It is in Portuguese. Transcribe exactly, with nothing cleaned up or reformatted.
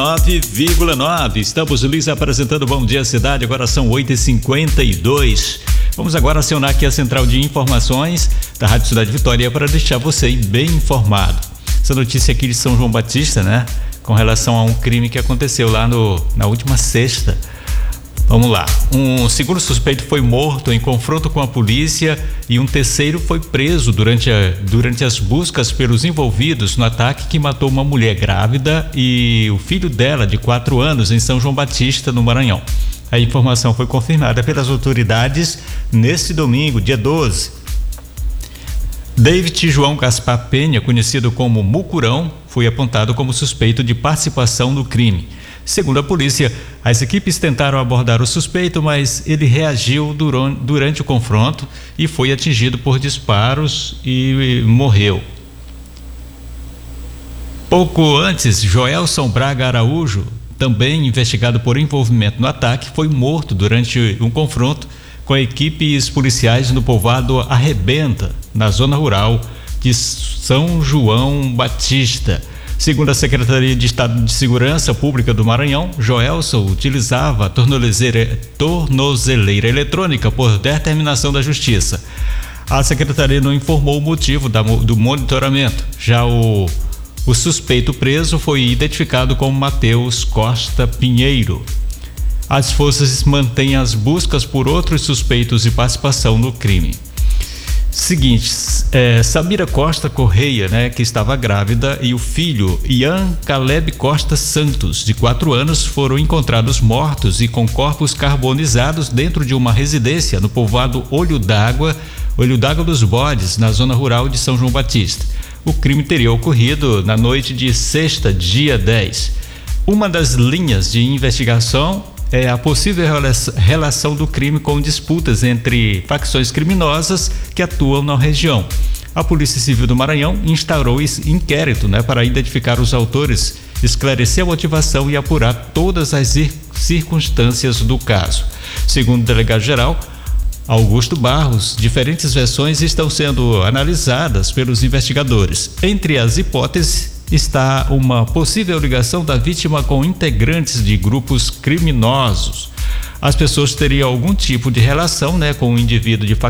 nove vírgula nove. Estamos, Luiz, apresentando Bom Dia Cidade. Agora são oito e cinquenta e dois. Vamos agora acionar aqui a central de informações da Rádio Cidade Vitória para deixar você bem informado. Essa notícia aqui de São João Batista, né? Com relação a um crime que aconteceu lá no, na última sexta. Vamos lá. Um segundo suspeito foi morto em confronto com a polícia e um terceiro foi preso durante, a, durante as buscas pelos envolvidos no ataque que matou uma mulher grávida e o filho dela, de quatro anos, em São João Batista, no Maranhão. A informação foi confirmada pelas autoridades neste domingo, dia doze. David João Gaspar Penha, conhecido como Mucurão, foi apontado como suspeito de participação no crime. Segundo a polícia, as equipes tentaram abordar o suspeito, mas ele reagiu durante, durante o confronto e foi atingido por disparos e, e morreu. Pouco antes, Joelson Braga Araújo, também investigado por envolvimento no ataque, foi morto durante um confronto com equipes policiais no povoado Arrebenta, na zona rural de São João Batista. Segundo a Secretaria de Estado de Segurança Pública do Maranhão, Joelson utilizava a tornozeleira, tornozeleira eletrônica por determinação da Justiça. A Secretaria não informou o motivo da, do monitoramento. Já o, o suspeito preso foi identificado como Matheus Costa Pinheiro. As forças mantêm as buscas por outros suspeitos de participação no crime. Seguinte, é, Samira Costa Correia, né, que estava grávida, e o filho Ian Caleb Costa Santos, de quatro anos, foram encontrados mortos e com corpos carbonizados dentro de uma residência no povoado Olho d'Água, Olho d'Água dos Bodes, na zona rural de São João Batista. O crime teria ocorrido na noite de sexta, dia dez. Uma das linhas de investigação é a possível relação do crime com disputas entre facções criminosas que atuam na região. A Polícia Civil do Maranhão instaurou esse inquérito, né, para identificar os autores, esclarecer a motivação e apurar todas as circunstâncias do caso. Segundo o delegado-geral Augusto Barros, diferentes versões estão sendo analisadas pelos investigadores. Entre as hipóteses está uma possível ligação da vítima com integrantes de grupos criminosos. As pessoas teriam algum tipo de relação, né, com o indivíduo de